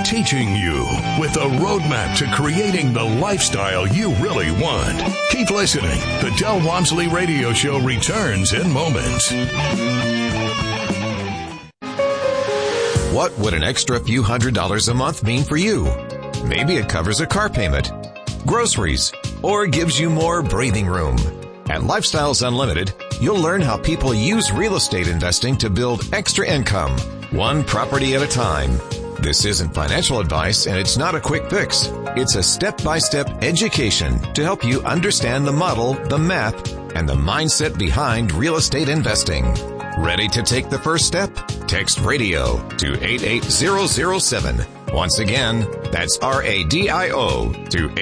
teaching you with a roadmap to creating the lifestyle you really want. Keep listening. The Del Walmsley Radio Show returns in moments. What would an extra few $100s a month mean for you? Maybe it covers a car payment, groceries, or gives you more breathing room. At Lifestyles Unlimited, you'll learn how people use real estate investing to build extra income, one property at a time. This isn't financial advice, and it's not a quick fix. It's a step-by-step education to help you understand the model, the math, and the mindset behind real estate investing. Ready to take the first step? Text RADIO to 88007. Once again, that's RADIO to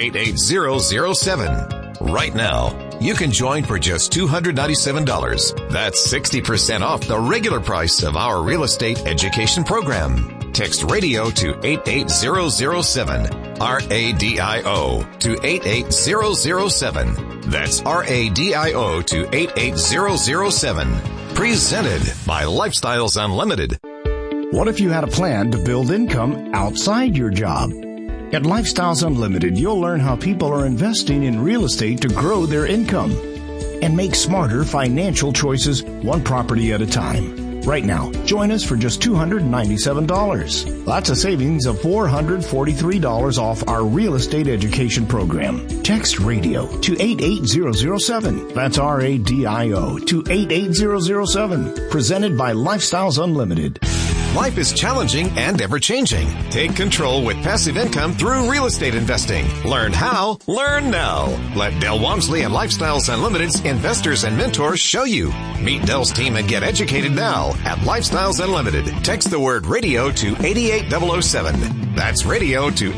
88007. Right now, you can join for just $297. That's 60% off the regular price of our real estate education program. Text RADIO to 88007. RADIO to 88007. That's RADIO to 88007. Presented by Lifestyles Unlimited. What if you had a plan to build income outside your job? At Lifestyles Unlimited, you'll learn how people are investing in real estate to grow their income and make smarter financial choices one property at a time. Right now, join us for just $297. That's a savings of $443 off our real estate education program. Text RADIO to 88007. That's RADIO to 88007. Presented by Lifestyles Unlimited. Life is challenging and ever-changing. Take control with passive income through real estate investing. Learn how, learn now. Let Del Walmsley and Lifestyles Unlimited's investors and mentors show you. Meet Del's team and get educated now at Lifestyles Unlimited. Text the word RADIO to 88007. That's RADIO to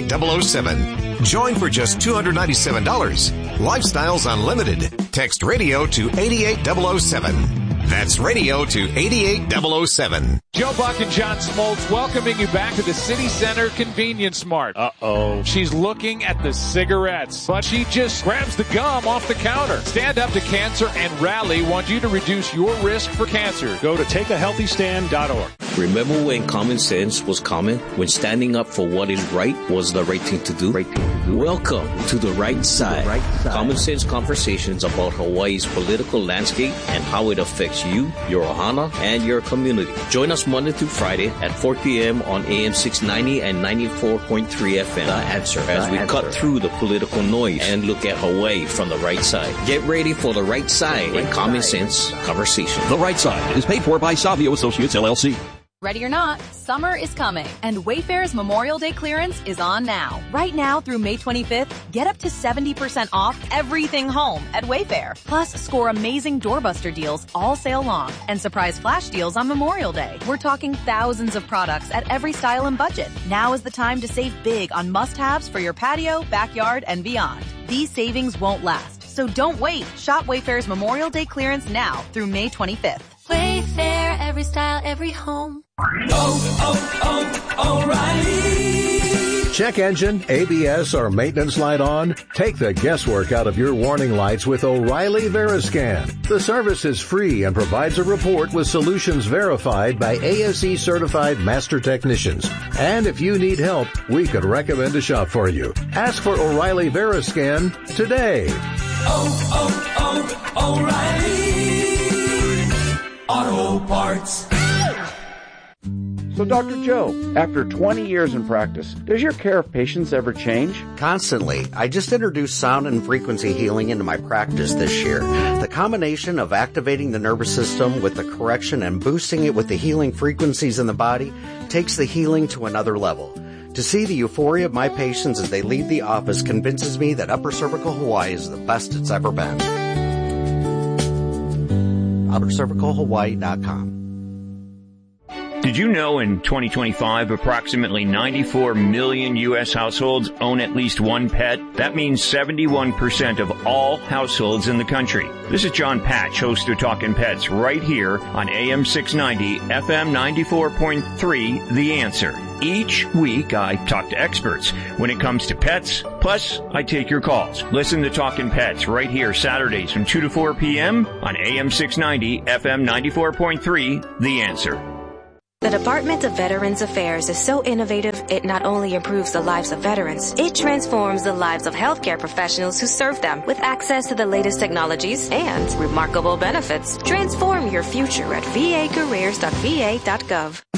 88007. Join for just $297. Lifestyles Unlimited. Text RADIO to 88007. That's RADIO to 88007. Joe Buck and John Smoltz welcoming you back to the City Center Convenience Mart. Uh-oh. She's looking at the cigarettes, but she just grabs the gum off the counter. Stand Up to Cancer and Rally want you to reduce your risk for cancer. Go to takeahealthystand.org. Remember when common sense was common? When standing up for what is right was the right thing to do? Welcome to The Right Side. Common sense conversations about Hawaii's political landscape and how it affects you, your ohana, and your community. Join us Monday through Friday at 4 p.m. on AM 690 and 94.3 FM. The Answer. As we cut through the political noise and look at Hawaii from the right side. Get ready for The Right Side and Common Sense Conversation. The Right Side is paid for by Savio Associates, LLC. Ready or not, summer is coming, and Wayfair's Memorial Day clearance is on now. Right now through May 25th, get up to 70% off everything home at Wayfair. Plus, score amazing doorbuster deals all sale long and surprise flash deals on Memorial Day. We're talking thousands of products at every style and budget. Now is the time to save big on must-haves for your patio, backyard, and beyond. These savings won't last, so don't wait. Shop Wayfair's Memorial Day clearance now through May 25th. Wayfair, every style, every home. O'Reilly. Check engine, ABS, or maintenance light on? Take the guesswork out of your warning lights with O'Reilly Veriscan. The service is free and provides a report with solutions verified by ASE certified master technicians. And if you need help, we could recommend a shop for you. Ask for O'Reilly Veriscan today. O'Reilly Auto Parts. So, Dr. Joe, after 20 years in practice, does your care of patients ever change? Constantly. I just introduced sound and frequency healing into my practice this year. The combination of activating the nervous system with the correction and boosting it with the healing frequencies in the body takes the healing to another level. To see the euphoria of my patients as they leave the office convinces me that Upper Cervical Hawaii is the best it's ever been. UpperCervicalHawaii.com. Did you know in 2025, approximately 94 million U.S. households own at least one pet? That means 71% of all households in the country. This is John Patch, host of Talkin' Pets, right here on AM 690, FM 94.3, The Answer. Each week, I talk to experts when it comes to pets, plus I take your calls. Listen to Talkin' Pets right here Saturdays from 2 to 4 p.m. on AM 690, FM 94.3, The Answer. The Department of Veterans Affairs is so innovative, it not only improves the lives of veterans, it transforms the lives of healthcare professionals who serve them with access to the latest technologies and remarkable benefits. Transform your future at vacareers.va.gov.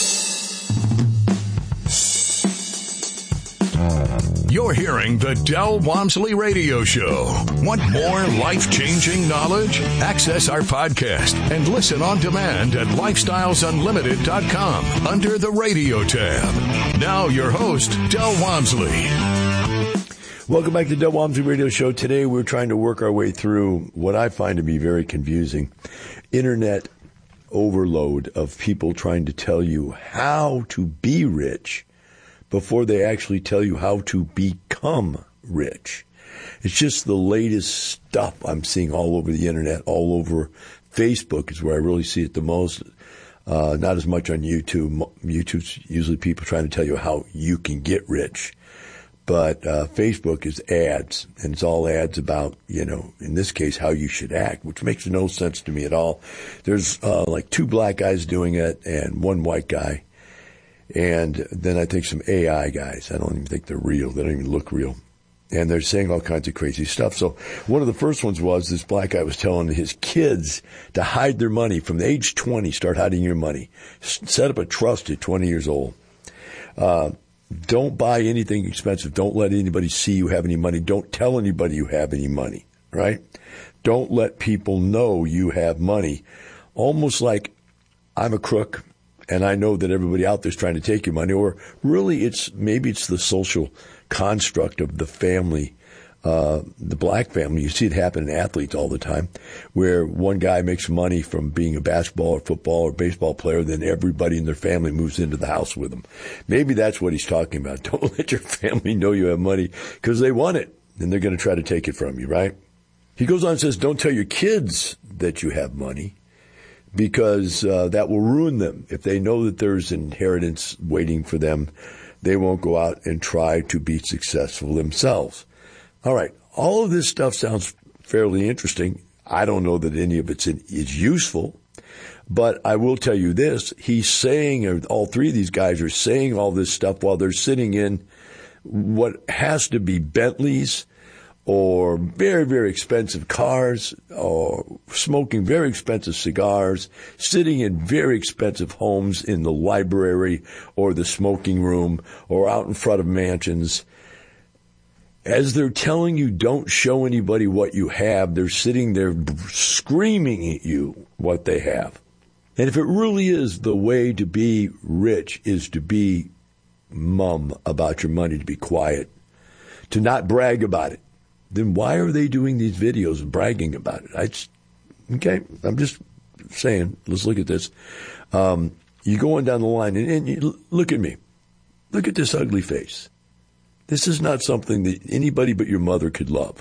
You're hearing the Del Walmsley Radio Show. Want more life-changing knowledge? Access our podcast and listen on demand at lifestylesunlimited.com under the radio tab. Now your host, Del Walmsley. Welcome back to the Del Walmsley Radio Show. Today we're trying to work our way through what I find to be very confusing. Internet overload of people trying to tell you how to be rich before they actually tell you how to become rich. It's just the latest stuff I'm seeing all over the internet, all over Facebook is where I really see it the most. Not as much on YouTube. YouTube's usually people trying to tell you how you can get rich. But Facebook is ads, and it's all ads about, in this case, how you should act, which makes no sense to me at all. There's like 2 black guys doing it and 1 white guy. And then I think some AI guys. I don't even think they're real. They don't even look real. And they're saying all kinds of crazy stuff. So one of the first ones was this black guy was telling his kids to hide their money from the age 20, start hiding your money. Set up a trust at 20 years old. Don't buy anything expensive. Don't let anybody see you have any money. Don't tell anybody you have any money, right? Don't let people know you have money. Almost like I'm a crook. And I know that everybody out there is trying to take your money, or really maybe it's the social construct of the family, the black family. You see it happen in athletes all the time, where one guy makes money from being a basketball or football or baseball player, then everybody in their family moves into the house with him. Maybe that's what he's talking about. Don't let your family know you have money because they want it, and they're going to try to take it from you, right? He goes on and says, don't tell your kids that you have money, because that will ruin them. If they know that there's inheritance waiting for them, they won't go out and try to be successful themselves. All right, all of this stuff sounds fairly interesting. I don't know that any of it is useful, but I will tell you this. He's saying, or all 3 of these guys are saying all this stuff while they're sitting in what has to be Bentleys, or very, very expensive cars, or smoking very expensive cigars, sitting in very expensive homes in the library or the smoking room or out in front of mansions. As they're telling you don't show anybody what you have, they're sitting there screaming at you what they have. And if it really is the way to be rich is to be mum about your money, to be quiet, to not brag about it, then why are they doing these videos bragging about it? Okay, I'm just saying, let's look at this. You go on down the line, and you look at me. Look at this ugly face. This is not something that anybody but your mother could love.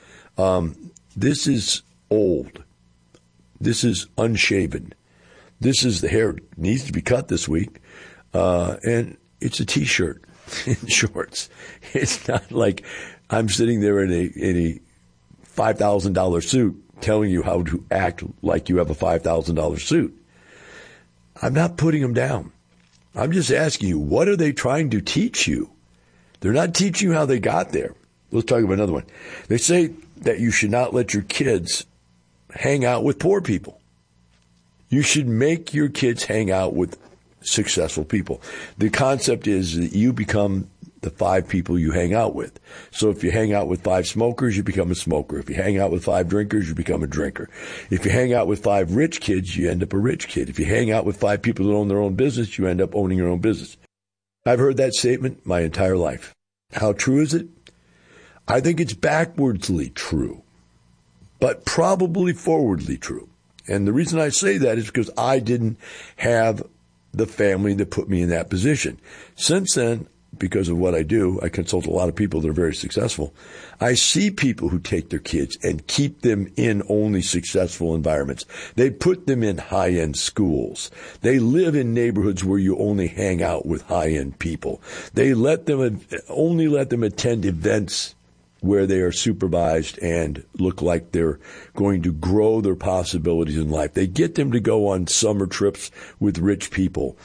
This is old. This is unshaven. This is the hair needs to be cut this week. And it's a T-shirt and shorts. It's not like I'm sitting there in a $5,000 suit telling you how to act like you have a $5,000 suit. I'm not putting them down. I'm just asking you, what are they trying to teach you? They're not teaching you how they got there. Let's talk about another one. They say that you should not let your kids hang out with poor people. You should make your kids hang out with successful people. The concept is that you become the 5 people you hang out with. So if you hang out with 5 smokers, you become a smoker. If you hang out with 5 drinkers, you become a drinker. If you hang out with 5 rich kids, you end up a rich kid. If you hang out with 5 people that own their own business, you end up owning your own business. I've heard that statement my entire life. How true is it? I think it's backwardsly true, but probably forwardly true. And the reason I say that is because I didn't have the family that put me in that position. Since then, because of what I do, I consult a lot of people that are very successful. I see people who take their kids and keep them in only successful environments. They put them in high-end schools. They live in neighborhoods where you only hang out with high-end people. They only let them attend events where they are supervised and look like they're going to grow their possibilities in life. They get them to go on summer trips with rich people.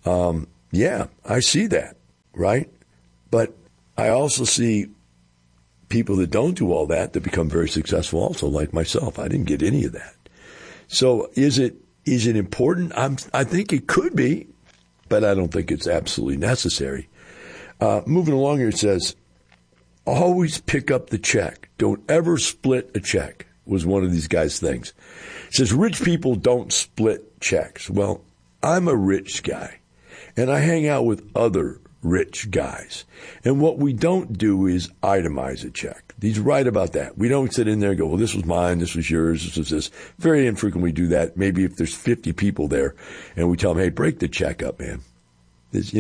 Yeah, I see that, right? But I also see people that don't do all that become very successful also, like myself. I didn't get any of that. So is it important? I think it could be, but I don't think it's absolutely necessary. Moving along here, it says, always pick up the check. Don't ever split a check, was one of these guys' things. It says, rich people don't split checks. Well, I'm a rich guy, and I hang out with other rich guys. And what we don't do is itemize a check. He's right about that. We don't sit in there and go, well, this was mine, this was yours, this was this. Very infrequently we do that. Maybe if there's 50 people there, and we tell them, hey, break the check up, man. This,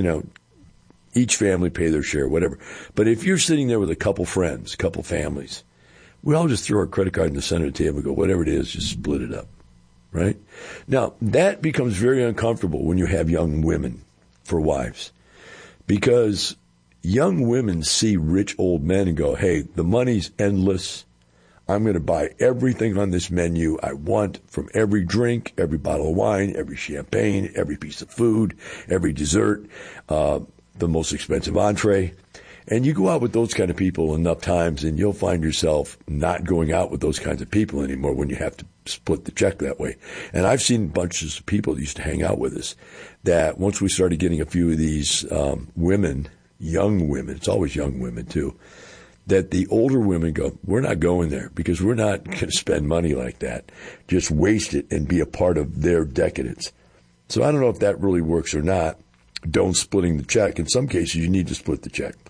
each family pay their share, whatever. But if you're sitting there with a couple friends, couple families, we all just throw our credit card in the center of the table and go, whatever it is, just split it up, right? Now, that becomes very uncomfortable when you have young women for wives, because young women see rich old men and go, hey, the money's endless. I'm going to buy everything on this menu I want, from every drink, every bottle of wine, every champagne, every piece of food, every dessert, the most expensive entree. And you go out with those kind of people enough times, and you'll find yourself not going out with those kinds of people anymore when you have to split the check that way. And I've seen bunches of people that used to hang out with us that once we started getting a few of these women, young women, it's always young women too, that the older women go, we're not going there because we're not going to spend money like that. Just waste it and be a part of their decadence. So I don't know if that really works or not. Don't splitting the check. In some cases, you need to split the check.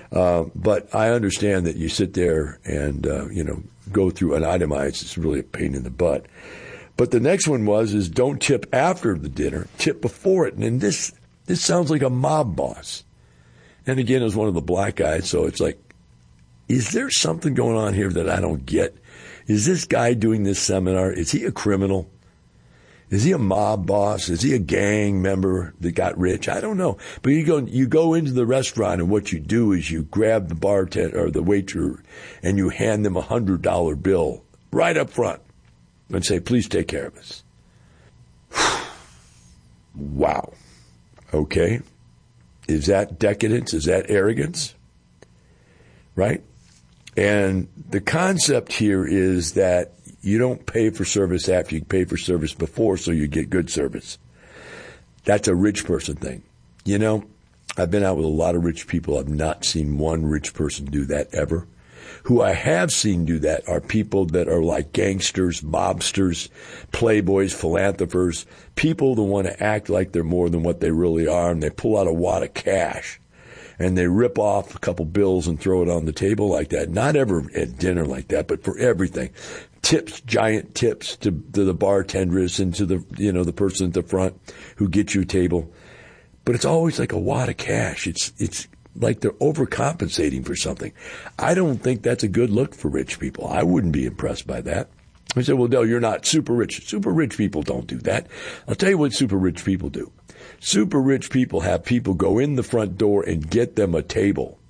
But I understand that you sit there and, go through an itemized. It's really a pain in the butt. But the next one is don't tip after the dinner, tip before it. And this sounds like a mob boss. And again, it was one of the black guys. So it's like, is there something going on here that I don't get? Is this guy doing this seminar? Is he a criminal? Is he a mob boss? Is he a gang member that got rich? I don't know. But you go into the restaurant, and what you do is you grab the bartender or the waiter and you hand them $100 bill right up front and say, please take care of us. Wow. Okay. Is that decadence? Is that arrogance? Right? And the concept here is that you don't pay for service after you pay for service before, so you get good service. That's a rich person thing. I've been out with a lot of rich people. I've not seen one rich person do that ever. Who I have seen do that are people that are like gangsters, mobsters, playboys, philanthropers, people that want to act like they're more than what they really are, and they pull out a wad of cash. And they rip off a couple bills and throw it on the table like that. Not ever at dinner like that, but for everything. Tips, giant tips to the bartenders and to the person at the front who gets you a table. But it's always like a wad of cash. It's like they're overcompensating for something. I don't think that's a good look for rich people. I wouldn't be impressed by that. I said, well, no, you're not super rich. Super rich people don't do that. I'll tell you what super rich people do. Super rich people have people go in the front door and get them a table.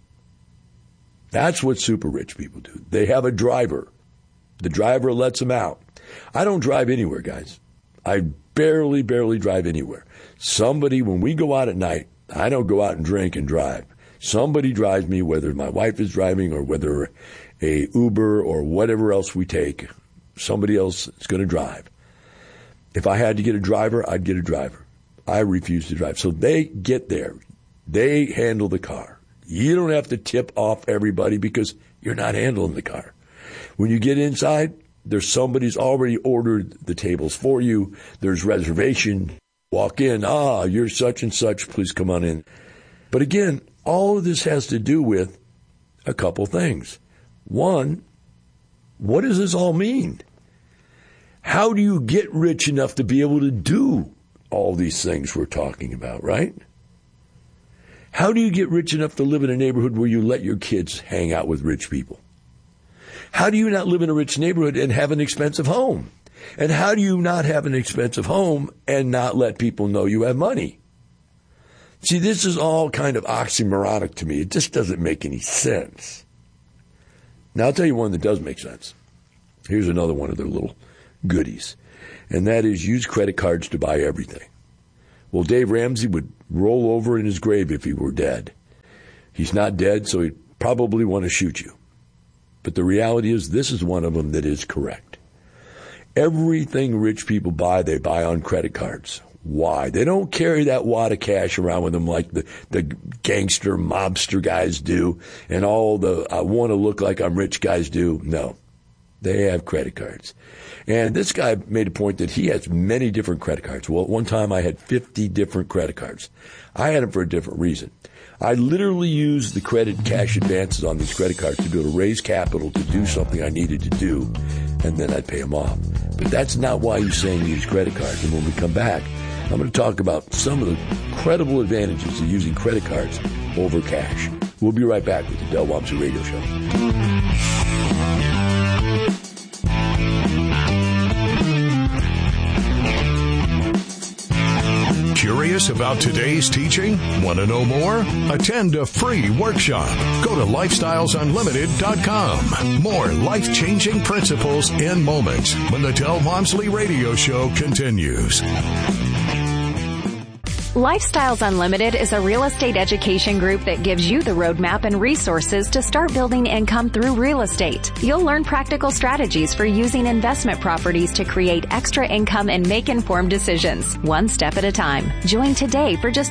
That's what super rich people do. They have a driver. The driver lets them out. I don't drive anywhere, guys. I barely drive anywhere. Somebody, when we go out at night, I don't go out and drink and drive. Somebody drives me, whether my wife is driving or whether a Uber or whatever else we take. Somebody else is going to drive. If I had to get a driver, I'd get a driver. I refuse to drive. So they get there. They handle the car. You don't have to tip off everybody because you're not handling the car. When you get inside, there's somebody's already ordered the tables for you. There's reservation. Walk in. You're such and such. Please come on in. But again, all of this has to do with a couple things. One, what does this all mean? How do you get rich enough to be able to do all these things we're talking about, right? How do you get rich enough to live in a neighborhood where you let your kids hang out with rich people? How do you not live in a rich neighborhood and have an expensive home? And how do you not have an expensive home and not let people know you have money? See, this is all kind of oxymoronic to me. It just doesn't make any sense. Now, I'll tell you one that does make sense. Here's another one of their little goodies, and that is use credit cards to buy everything. Well, Dave Ramsey would roll over in his grave if he were dead. He's not dead, so he'd probably want to shoot you. But the reality is this is one of them that is correct. Everything rich people buy, they buy on credit cards. Why? They don't carry that wad of cash around with them like the gangster, mobster guys do and all the I want to look like I'm rich guys do. No. They have credit cards. And this guy made a point that he has many different credit cards. Well, at one time I had 50 different credit cards. I had them for a different reason. I literally used the credit cash advances on these credit cards to be able to raise capital to do something I needed to do, and then I'd pay them off. But that's not why he's saying use credit cards. And when we come back, I'm going to talk about some of the incredible advantages of using credit cards over cash. We'll be right back with the Del Walmsley Radio Show. Curious about today's teaching? Want to know more? Attend a free workshop. Go to lifestylesunlimited.com. More life-changing principles in moments when the Del Walmsley Radio Show continues. Lifestyles Unlimited is a real estate education group that gives you the roadmap and resources to start building income through real estate. You'll learn practical strategies for using investment properties to create extra income and make informed decisions, one step at a time. Join today for just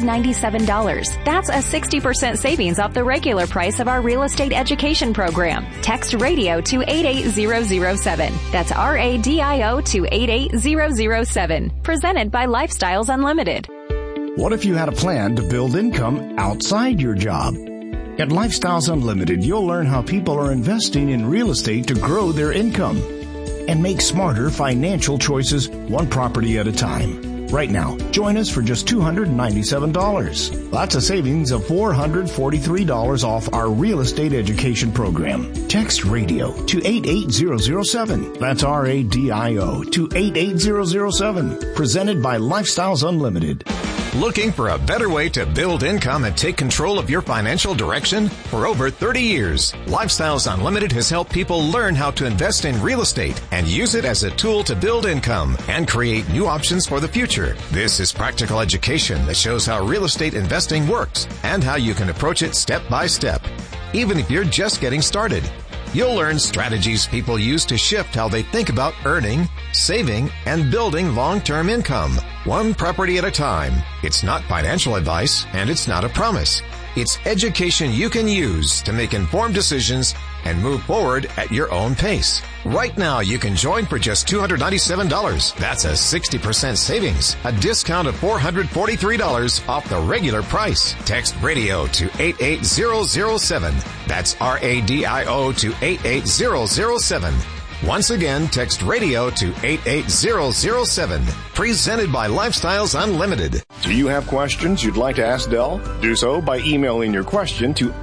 $297. That's a 60% savings off the regular price of our real estate education program. Text radio to 88007. That's RADIO to 88007. Presented by Lifestyles Unlimited. What if you had a plan to build income outside your job? At Lifestyles Unlimited, you'll learn how people are investing in real estate to grow their income and make smarter financial choices one property at a time. Right now, join us for just $297. That's a savings of $443 off our real estate education program. Text radio to 88007. That's RADIO to 88007. Presented by Lifestyles Unlimited. Looking for a better way to build income and take control of your financial direction? For over 30 years, Lifestyles Unlimited has helped people learn how to invest in real estate and use it as a tool to build income and create new options for the future. This is practical education that shows how real estate investing works and how you can approach it step by step, even if you're just getting started. You'll learn strategies people use to shift how they think about earning, saving, and building long-term income, one property at a time. It's not financial advice, and it's not a promise. It's education you can use to make informed decisions and move forward at your own pace. Right now, you can join for just $297. That's a 60% savings, a discount of $443 off the regular price. Text radio to 88007. That's RADIO to 88007. Once again, text radio to 88007. Presented by Lifestyles Unlimited. Do you have questions you'd like to ask Del? Do so by emailing your question to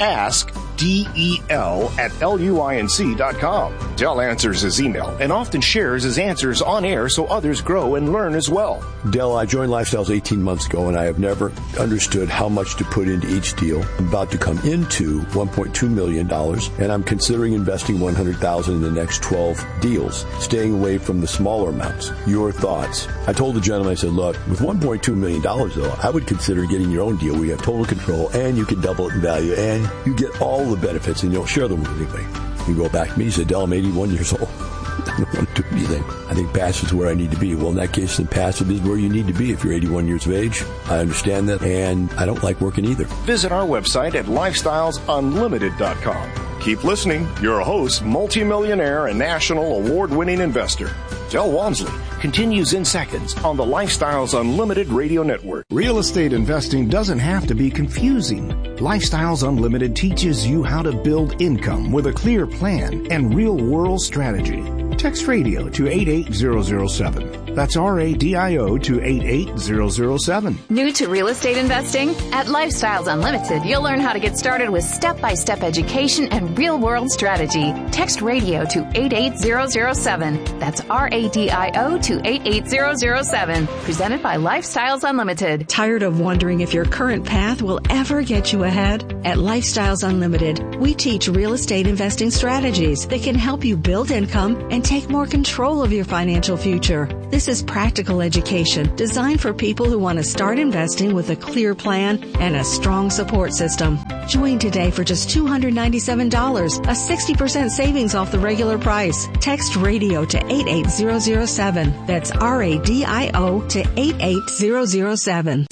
askdel@luinc.com. Del answers his email and often shares his answers on air so others grow and learn as well. Del, I joined Lifestyles 18 months ago, and I have never understood how much to put into each deal. I'm about to come into $1.2 million, and I'm considering investing $100,000 in the next 12 deals, staying away from the smaller amounts. Your thoughts? I told the gentleman, I said, look, with $1.2 million, though, I would consider getting your own deal where you have total control and you can double it in value and you get all the benefits and you don't share them with anybody. You go back to me, he said, Del, I'm 81 years old. I don't want to do anything. I think passive is where I need to be. Well, in that case, then passive is where you need to be if you're 81 years of age. I understand that, and I don't like working either. Visit our website at lifestylesunlimited.com. Keep listening. Your host, multimillionaire and national award-winning investor, Del Walmsley, continues in seconds on the Lifestyles Unlimited Radio Network. Real estate investing doesn't have to be confusing. Lifestyles Unlimited teaches you how to build income with a clear plan and real-world strategy. Text radio to 88007. That's RADIO to 88007. New to real estate investing? At Lifestyles Unlimited, you'll learn how to get started with step-by-step education and real-world strategy. Text radio to 88007. That's RADIO to 88007. Presented by Lifestyles Unlimited. Tired of wondering if your current path will ever get you ahead? At Lifestyles Unlimited, we teach real estate investing strategies that can help you build income and take more control of your financial future. This is practical education designed for people who want to start investing with a clear plan and a strong support system. Join today for just $297, a 60% savings off the regular price. Text radio to 88007. That's RADIO to 88007.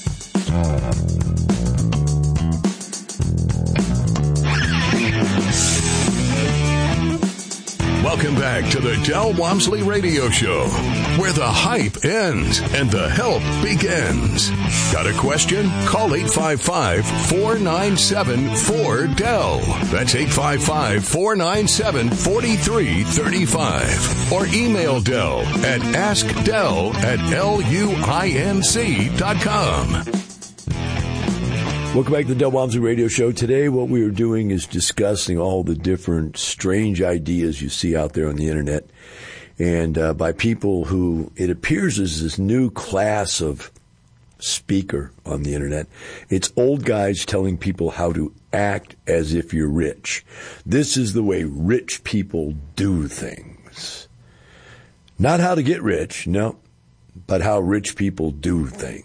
Welcome back to the Del Walmsley Radio Show, where the hype ends and the help begins. Got a question? Call 855-497-4DEL. That's 855-497-4335. Or email Del at askdel@luinc.com. Welcome back to the Del Walmsley Radio Show. Today what we are doing is discussing all the different strange ideas you see out there on the internet, and by people who it appears is this new class of speaker on the internet. It's old guys telling people how to act as if you're rich. This is the way rich people do things. Not how to get rich, no, but how rich people do things.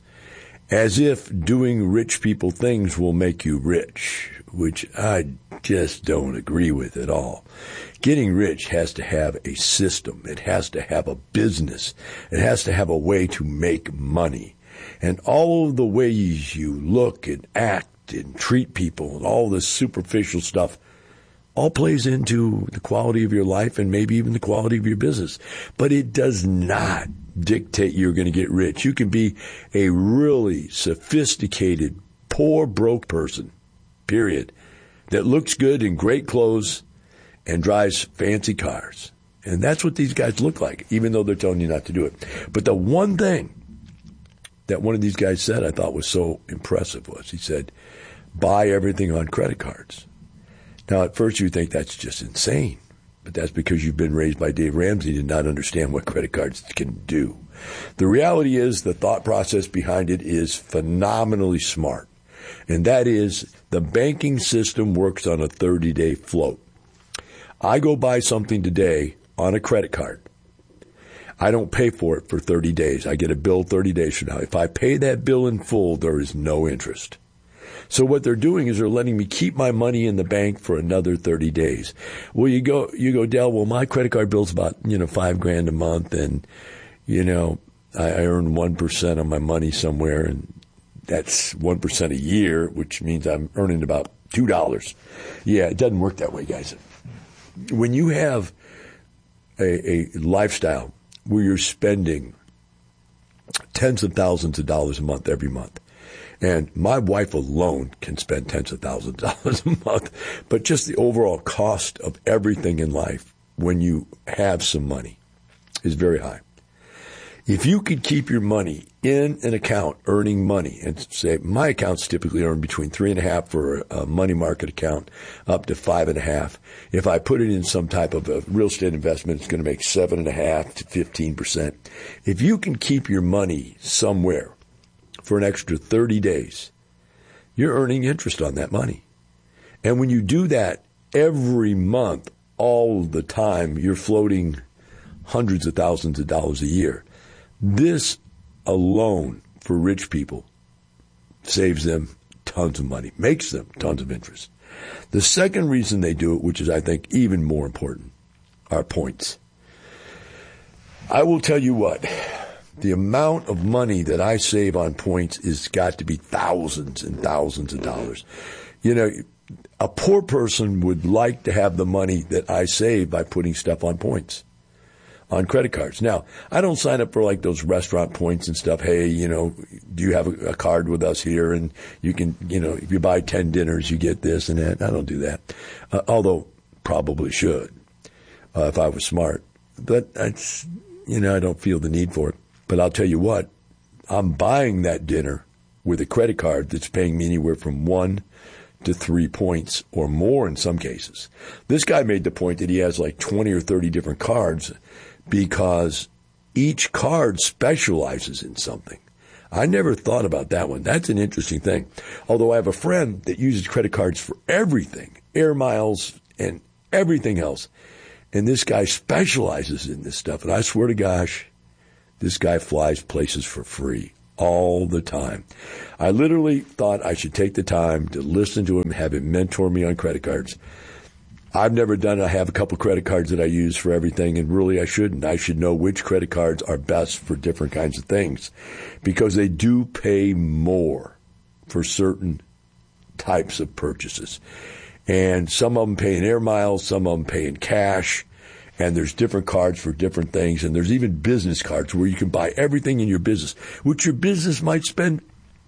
As if doing rich people things will make you rich, which I just don't agree with at all. Getting rich has to have a system. It has to have a business. It has to have a way to make money. And all of the ways you look and act and treat people and all this superficial stuff all plays into the quality of your life and maybe even the quality of your business. But it does not dictate you're going to get rich. You can be a really sophisticated, poor, broke person, period, that looks good in great clothes and drives fancy cars. And that's what these guys look like, even though they're telling you not to do it. But the one thing that one of these guys said I thought was so impressive was he said, buy everything on credit cards. Now, at first you think that's just insane. But that's because you've been raised by Dave Ramsey to not understand what credit cards can do. The reality is the thought process behind it is phenomenally smart. And that is the banking system works on a 30-day float. I go buy something today on a credit card. I don't pay for it for 30 days. I get a bill 30 days from now. If I pay that bill in full, there is no interest. So what they're doing is they're letting me keep my money in the bank for another 30 days. Well, you go, Del, well, my credit card bill's about, $5,000 a month, and, I earn 1% on my money somewhere, and that's 1% a year, which means I'm earning about $2. Yeah, it doesn't work that way, guys. When you have a lifestyle where you're spending tens of thousands of dollars a month every month, and my wife alone can spend tens of thousands of dollars a month. But just the overall cost of everything in life when you have some money is very high. If you could keep your money in an account earning money, and say my accounts typically earn between 3.5% for a money market account up to 5.5%. If I put it in some type of a real estate investment, it's going to make 7.5% to 15%. If you can keep your money somewhere for an extra 30 days, you're earning interest on that money. And when you do that every month, all the time, you're floating hundreds of thousands of dollars a year. This alone, for rich people, saves them tons of money, makes them tons of interest. The second reason they do it, which is, I think, even more important, are points. I will tell you what. The amount of money that I save on points has got to be thousands and thousands of dollars. A poor person would like to have the money that I save by putting stuff on points, on credit cards. Now, I don't sign up for like those restaurant points and stuff. Hey, do you have a card with us here? And you can, if you buy 10 dinners, you get this and that. I don't do that. Although probably should, if I was smart. But it's, I don't feel the need for it. But I'll tell you what, I'm buying that dinner with a credit card that's paying me anywhere from 1 to 3 points or more in some cases. This guy made the point that he has like 20 or 30 different cards because each card specializes in something. I never thought about that one. That's an interesting thing. Although I have a friend that uses credit cards for everything, air miles and everything else. And this guy specializes in this stuff. And I swear to gosh, this guy flies places for free all the time. I literally thought I should take the time to listen to him, have him mentor me on credit cards. I've never done it. I have a couple credit cards that I use for everything, and really I shouldn't. I should know which credit cards are best for different kinds of things because they do pay more for certain types of purchases. And some of them pay in air miles, some of them pay in cash, and there's different cards for different things, and there's even business cards where you can buy everything in your business, which your business might spend.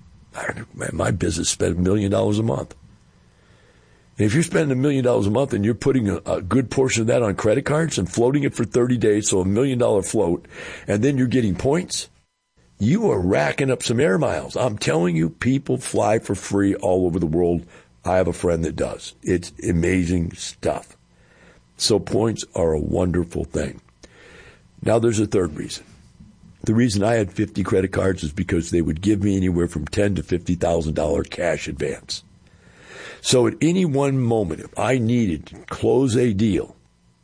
My business spends $1 million a month. And if you're spending $1 million a month and you're putting a good portion of that on credit cards and floating it for 30 days, so $1 million float, and then you're getting points, you are racking up some air miles. I'm telling you, people fly for free all over the world. I have a friend that does. It's amazing stuff. So points are a wonderful thing. Now there's a third reason. The reason I had 50 credit cards is because they would give me anywhere from $10,000 to $50,000 cash advance. So at any one moment, if I needed to close a deal,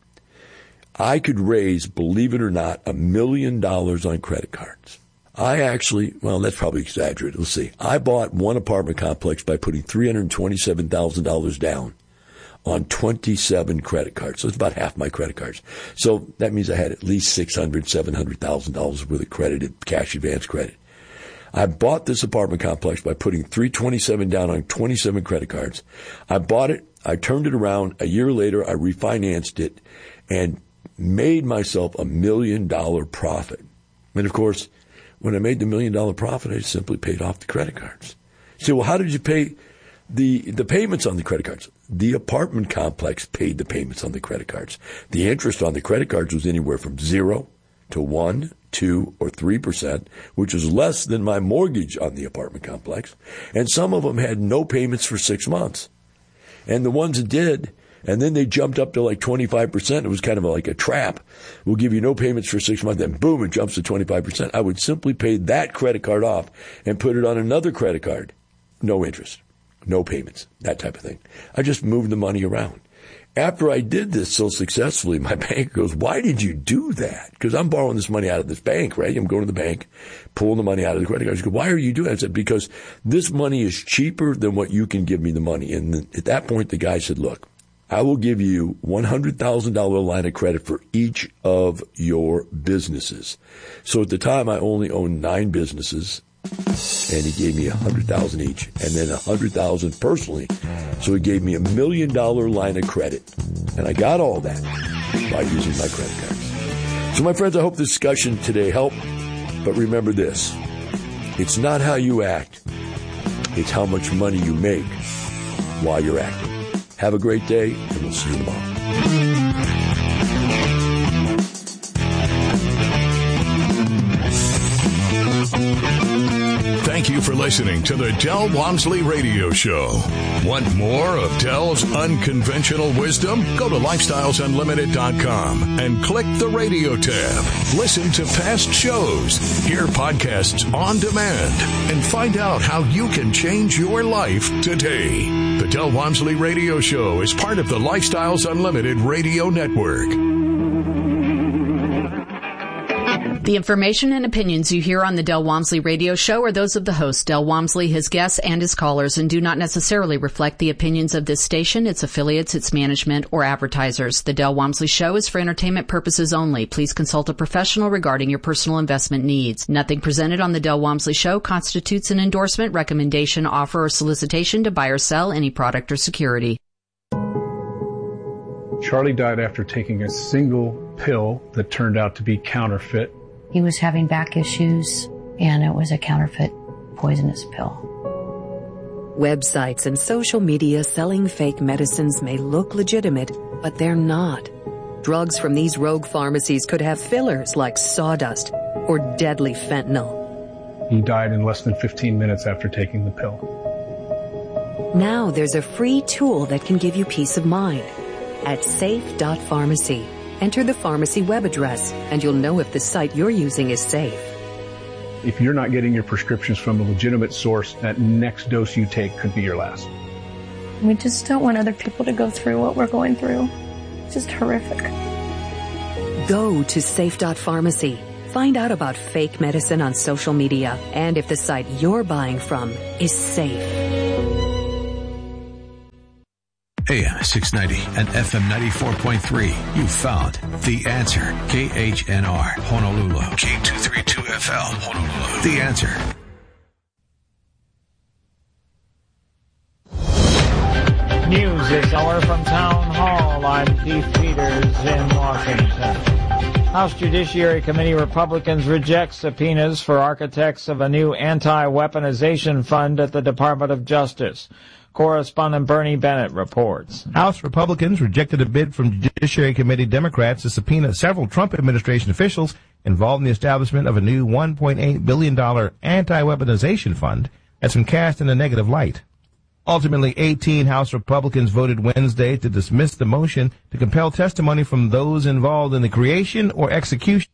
I could raise, believe it or not, $1 million on credit cards. I actually, well, that's probably exaggerated. Let's see. I bought one apartment complex by putting $327,000 down on 27 credit cards. So it's about half my credit cards. So that means I had at least $600,000, $700,000 worth of credited cash advance credit. I bought this apartment complex by putting $327,000 down on 27 credit cards. I bought it. I turned it around. A year later, I refinanced it and made myself $1 million profit. And of course, when I made the $1 million profit, I simply paid off the credit cards. You say, well, how did you pay the payments on the credit cards? The apartment complex paid the payments on the credit cards. The interest on the credit cards was anywhere from 0 to 1, 2, or 3%, which is less than my mortgage on the apartment complex. And some of them had no payments for 6 months. And the ones that did, and then they jumped up to like 25%. It was kind of like a trap. We'll give you no payments for 6 months, then boom, it jumps to 25%. I would simply pay that credit card off and put it on another credit card. No interest, no payments, that type of thing. I just moved the money around. After I did this so successfully, my bank goes, why did you do that? Because I'm borrowing this money out of this bank, right? I'm going to the bank, pulling the money out of the credit card. She goes, why are you doing that? I said, because this money is cheaper than what you can give me the money. And at that point, the guy said, look, I will give you $100,000 line of credit for each of your businesses. So at the time, I only owned 9 businesses. And he gave me $100,000 each, and then $100,000 personally. So he gave me $1 million line of credit, and I got all that by using my credit cards. So, my friends, I hope this discussion today helped. But remember this: it's not how you act; it's how much money you make while you're acting. Have a great day, and we'll see you tomorrow. Thank you for listening to the Del Walmsley Radio Show. Want more of Del's unconventional wisdom? Go to lifestylesunlimited.com and click the radio tab. Listen to past shows, hear podcasts on demand, and find out how you can change your life today. The Del Walmsley Radio Show is part of the Lifestyles Unlimited Radio Network. The information and opinions you hear on the Del Walmsley Radio Show are those of the host, Del Walmsley, his guests, and his callers, and do not necessarily reflect the opinions of this station, its affiliates, its management, or advertisers. The Del Walmsley Show is for entertainment purposes only. Please consult a professional regarding your personal investment needs. Nothing presented on the Del Walmsley Show constitutes an endorsement, recommendation, offer, or solicitation to buy or sell any product or security. Charlie died after taking a single pill that turned out to be counterfeit. He was having back issues, and it was a counterfeit poisonous pill. Websites and social media selling fake medicines may look legitimate, but they're not. drugs from these rogue pharmacies could have fillers like sawdust or deadly fentanyl. He died in less than 15 minutes after taking the pill. Now there's a free tool that can give you peace of mind. At safe.pharmacy, enter the pharmacy web address and you'll know if the site you're using is safe. If you're not getting your prescriptions from a legitimate source, that next dose you take could be your last. We just don't want other people to go through what we're going through. It's just horrific. Go to safe.pharmacy. Find out about fake medicine on social media and if the site you're buying from is safe. AM 690 and FM 94.3. You found The Answer. KHNR, Honolulu. K232FL, Honolulu. The Answer. News this hour from Town Hall. I'm Keith Peters in Washington. House Judiciary Committee Republicans reject subpoenas for architects of a new anti-weaponization fund at the Department of Justice. Correspondent Bernie Bennett reports. House Republicans rejected a bid from Judiciary Committee Democrats to subpoena several Trump administration officials involved in the establishment of a new $1.8 billion anti-weaponization fund that's been cast in a negative light. Ultimately, 18 House Republicans voted Wednesday to dismiss the motion to compel testimony from those involved in the creation or execution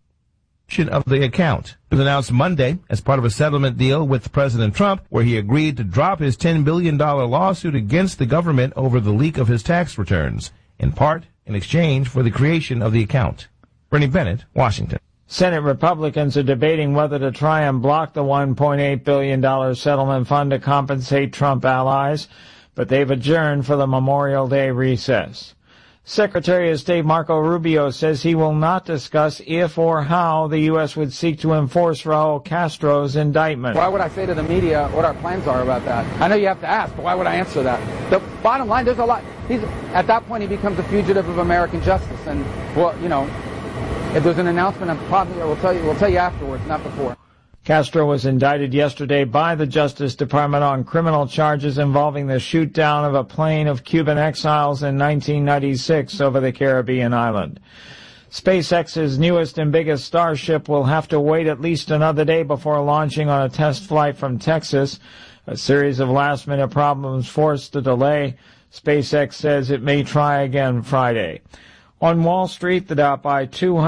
of the account. It was announced Monday as part of a settlement deal with President Trump, where he agreed to drop his $10 billion lawsuit against the government over the leak of his tax returns, in part in exchange for the creation of the account. Bernie Bennett, Washington. Senate Republicans are debating whether to try and block the $1.8 billion settlement fund to compensate Trump allies, but they've adjourned for the Memorial Day recess. Secretary of State Marco Rubio says he will not discuss if or how the U.S. would seek to enforce Raul Castro's indictment. Why would I say to the media what our plans are about that? I know you have to ask, but why would I answer that? The bottom line, there's a lot. At that point, he becomes a fugitive of American justice. And, well, you know, if there's an announcement, we'll tell you afterwards, not before. Castro was indicted yesterday by the Justice Department on criminal charges involving the shoot-down of a plane of Cuban exiles in 1996 over the Caribbean island. SpaceX's newest and biggest Starship will have to wait at least another day before launching on a test flight from Texas. A series of last-minute problems forced the delay. SpaceX says it may try again Friday. On Wall Street, the Dow by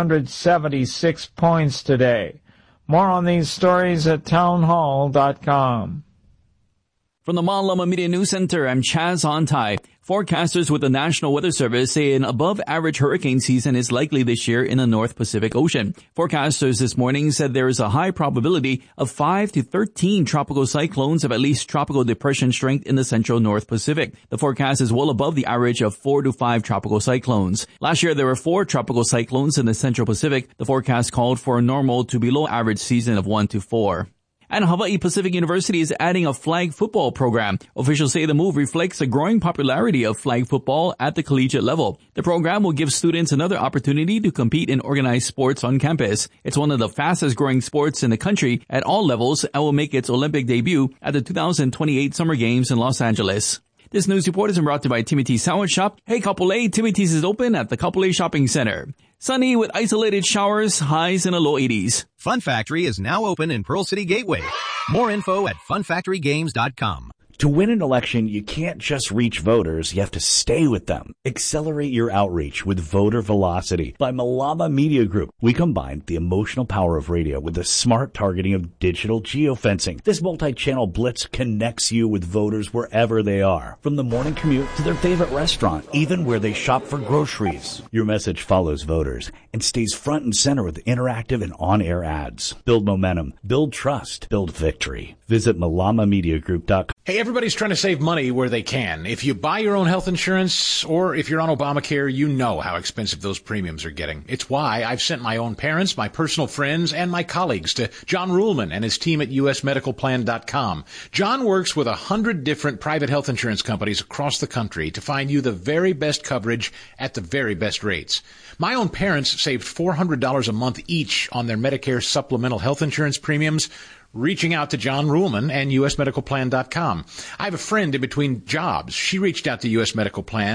276 points today. More on these stories at townhall.com. From the Malama Media News Center, I'm Chaz Ontai. Forecasters with the National Weather Service say an above-average hurricane season is likely this year in the North Pacific Ocean. Forecasters this morning said there is a high probability of 5 to 13 tropical cyclones of at least tropical depression strength in the central North Pacific. The forecast is well above the average of 4 to 5 tropical cyclones. Last year, there were 4 tropical cyclones in the Central Pacific. The forecast called for a normal to below average season of 1 to 4. And Hawaii Pacific University is adding a flag football program. Officials say the move reflects the growing popularity of flag football at the collegiate level. The program will give students another opportunity to compete in organized sports on campus. It's one of the fastest growing sports in the country at all levels and will make its Olympic debut at the 2028 Summer Games in Los Angeles. This news report is brought to you by Timothy's Sandwich Shop. Hey, Kapolei, Timothy's is open at the Kapolei Shopping Center. Sunny with isolated showers, highs in the low 80s. Fun Factory is now open in Pearl City Gateway. More info at funfactorygames.com. To win an election, you can't just reach voters, you have to stay with them. Accelerate your outreach with Voter Velocity by Malama Media Group. We combined the emotional power of radio with the smart targeting of digital geofencing. This multi-channel blitz connects you with voters wherever they are, from the morning commute to their favorite restaurant, even where they shop for groceries. Your message follows voters and stays front and center with interactive and on-air ads. Build momentum, build trust, build victory. Visit malamamediagroup.com. Hey, everybody's trying to save money where they can. If you buy your own health insurance or if you're on Obamacare, you know how expensive those premiums are getting. It's why I've sent my own parents, my personal friends, and my colleagues to John Ruhlman and his team at usmedicalplan.com. John works with 100 different private health insurance companies across the country to find you the very best coverage at the very best rates. My own parents saved $400 a month each on their Medicare supplemental health insurance premiums, reaching out to John Ruhlman and usmedicalplan.com. I have a friend in between jobs. She reached out to US Medical Plan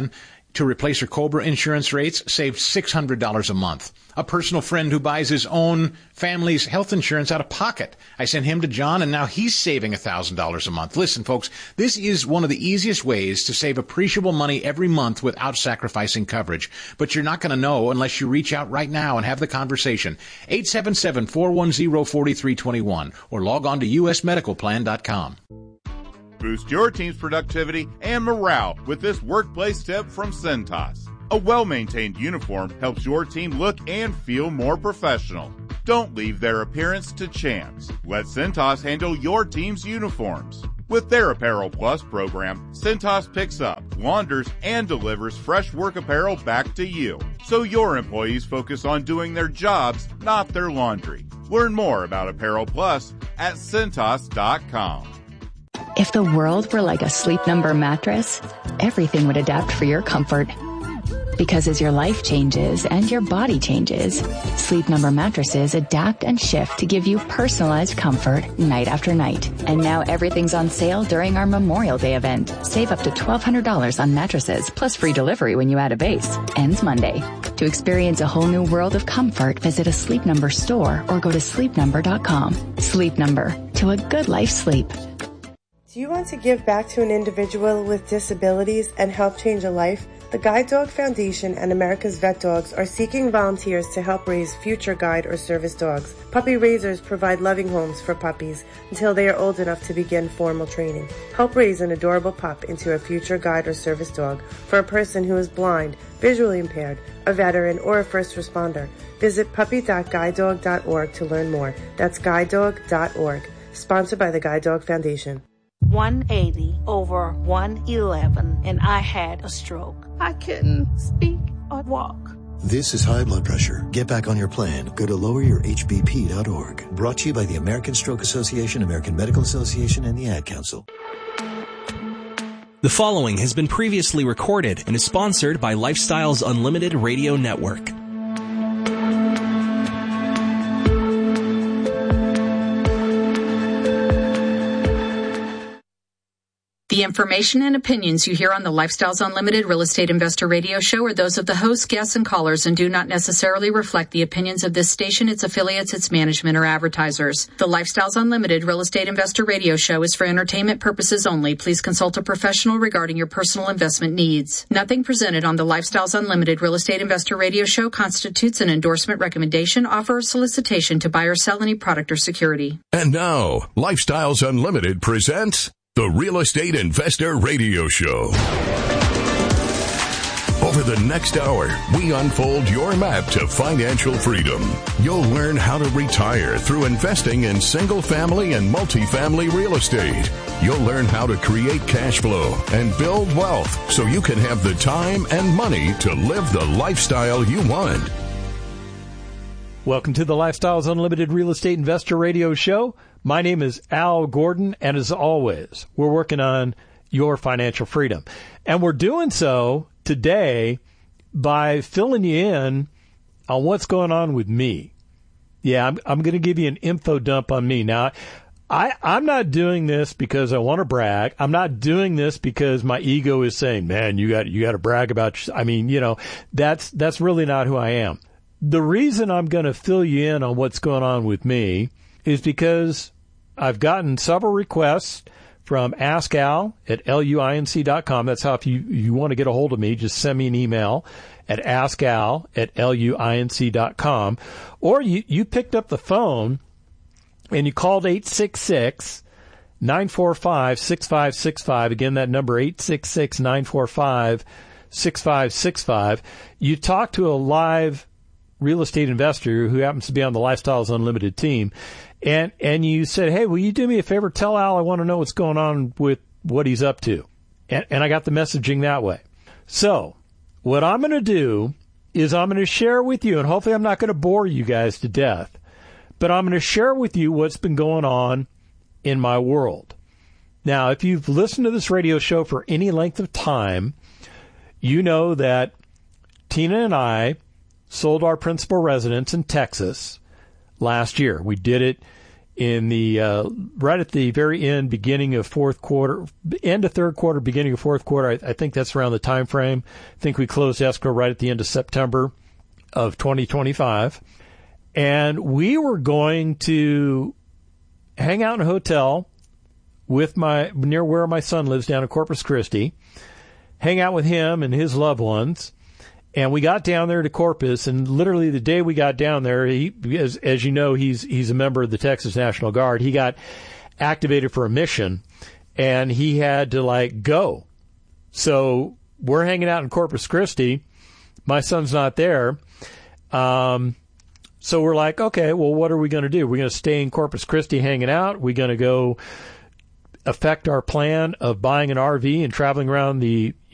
to replace her COBRA insurance rates saved $600 a month. A personal friend who buys his own family's health insurance out of pocket. I sent him to John, and now he's saving $1,000 a month. Listen, folks, this is one of the easiest ways to save appreciable money every month without sacrificing coverage. But you're not going to know unless you reach out right now and have the conversation. 877-410-4321 or log on to usmedicalplan.com. Boost your team's productivity and morale with this workplace tip from Cintas. A well-maintained uniform helps your team look and feel more professional. Don't leave their appearance to chance. Let Cintas handle your team's uniforms. With their Apparel Plus program, Cintas picks up, launders, and delivers fresh work apparel back to you, so your employees focus on doing their jobs, not their laundry. Learn more about Apparel Plus at Cintas.com. If the world were like a Sleep Number mattress, everything would adapt for your comfort. Because as your life changes and your body changes, Sleep Number mattresses adapt and shift to give you personalized comfort night after night. And now everything's on sale during our Memorial Day event. Save up to $1,200 on mattresses, plus free delivery when you add a base. Ends Monday. To experience a whole new world of comfort, visit a Sleep Number store or go to sleepnumber.com. Sleep Number. To a good life sleep. Do you want to give back to an individual with disabilities and help change a life? The Guide Dog Foundation and America's Vet Dogs are seeking volunteers to help raise future guide or service dogs. Puppy raisers provide loving homes for puppies until they are old enough to begin formal training. Help raise an adorable pup into a future guide or service dog for a person who is blind, visually impaired, a veteran, or a first responder. Visit puppy.guidedog.org to learn more. That's guidedog.org. Sponsored by the Guide Dog Foundation. 180 over 111, and I had a stroke. I couldn't speak or walk. This is high blood pressure. Get back on your plan. Go to loweryourhbp.org. Brought to you by the American Stroke Association, American Medical Association, and the Ad Council. The following has been previously recorded and is sponsored by Lifestyles Unlimited Radio Network. The information and opinions you hear on the Lifestyles Unlimited Real Estate Investor Radio Show are those of the hosts, guests, and callers and do not necessarily reflect the opinions of this station, its affiliates, its management, or advertisers. The Lifestyles Unlimited Real Estate Investor Radio Show is for entertainment purposes only. Please consult a professional regarding your personal investment needs. Nothing presented on the Lifestyles Unlimited Real Estate Investor Radio Show constitutes an endorsement, recommendation, offer, or solicitation to buy or sell any product or security. And now, Lifestyles Unlimited presents the Real Estate Investor Radio Show. Over the next hour, we unfold your map to financial freedom. You'll learn how to retire through investing in single-family and multifamily real estate. You'll learn how to create cash flow and build wealth so you can have the time and money to live the lifestyle you want. Welcome to the Lifestyles Unlimited Real Estate Investor Radio Show. My name is Al Gordon, and as always, we're working on your financial freedom. And we're doing so today by filling you in on what's going on with me. Yeah, I'm going to give you an info dump on me. Now, I'm not doing this because I want to brag. I'm not doing this because my ego is saying, man, you got to brag about, that's really not who I am. The reason I'm going to fill you in on what's going on with me is because I've gotten several requests from AskAl@LUINC.com. That's how if you want to get a hold of me, just send me an email at AskAl@LUINC.com. Or you picked up the phone and you called 866-945-6565. Again, that number 866-945-6565. You talked to a live real estate investor who happens to be on the Lifestyles Unlimited team, and you said, hey, will you do me a favor? Tell Al I want to know what's going on with what he's up to. And I got the messaging that way. So what I'm going to do is I'm going to share with you, and hopefully I'm not going to bore you guys to death, but I'm going to share with you what's been going on in my world. Now, if you've listened to this radio show for any length of time, you know that Tina and I sold our principal residence in Texas last year. We did it in the right at the very end, beginning of fourth quarter, end of third quarter, beginning of fourth quarter. I think that's around the time frame. I think we closed escrow right at the end of September of 2025. And we were going to hang out in a hotel with near where my son lives down in Corpus Christi, hang out with him and his loved ones. And we got down there to Corpus, and literally the day we got down there, as you know, he's a member of the Texas National Guard. He got activated for a mission, and he had to go. So we're hanging out in Corpus Christi. My son's not there. So we're like, okay, well, what are we going to do? We're going to stay in Corpus Christi hanging out. We're going to go affect our plan of buying an RV and traveling around the